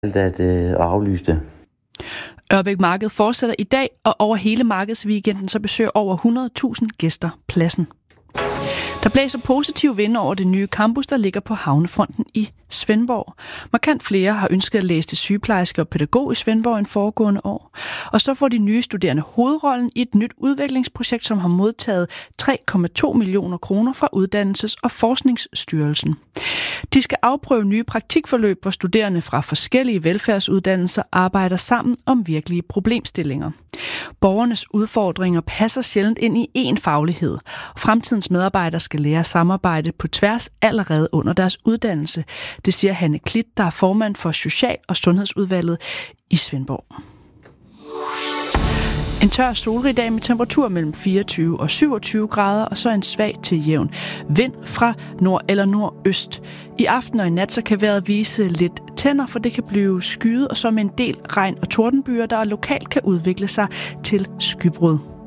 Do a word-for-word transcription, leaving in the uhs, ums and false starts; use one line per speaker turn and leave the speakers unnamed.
at øh, aflyse det.
Ørbæk Marked fortsætter i dag, og over hele markedsweekenden så besøger over hundrede tusind gæster pladsen. Der blæser positiv vind over det nye campus, der ligger på havnefronten i Svendborg. Markant flere har ønsket at læse til sygeplejerske og pædagog i Svendborg end foregående år. Og så får de nye studerende hovedrollen i et nyt udviklingsprojekt, som har modtaget tre komma to millioner kroner fra Uddannelses- og Forskningsstyrelsen. De skal afprøve nye praktikforløb, hvor studerende fra forskellige velfærdsuddannelser arbejder sammen om virkelige problemstillinger. Borgernes udfordringer passer sjældent ind i én faglighed. Fremtidens medarbejdere skal lære at samarbejde på tværs allerede under deres uddannelse. Det siger Hanne Klit, der er formand for Social- og Sundhedsudvalget i Svendborg. En tør solrig dag med temperatur mellem fireogtyve og syvogtyve grader, og så en svag til jævn vind fra nord eller nordøst. I aften og i nat så kan vejret vise lidt tænder, for det kan blive skyet, og så med en del regn og tordenbyer, der lokalt kan udvikle sig til skybrud.